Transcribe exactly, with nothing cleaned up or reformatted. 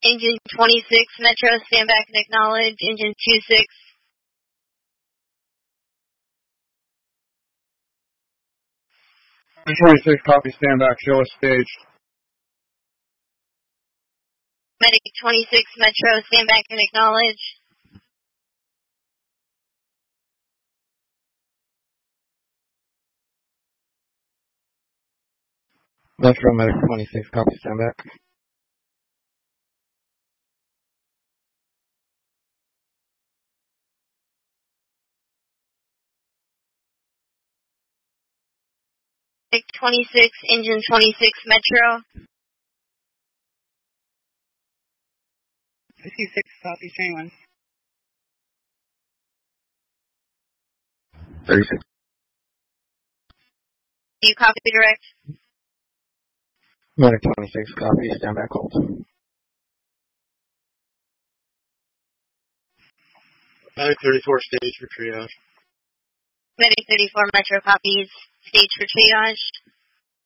Engine twenty-six, Metro, stand back and acknowledge. Engine two six. Engine twenty-six, copy, stand back, show us staged. Medic twenty-six, Metro, stand back and acknowledge. Metro, Medic twenty-six, copy, stand back. Medic twenty-six, Engine twenty-six, Metro. fifty-six, copy, train one. thirty-six. Do you copy direct? Medic twenty-six, copy, stand back, hold. Medic thirty-four, stage for triage. Medic thirty-four, Metro, copies. Stage for triage.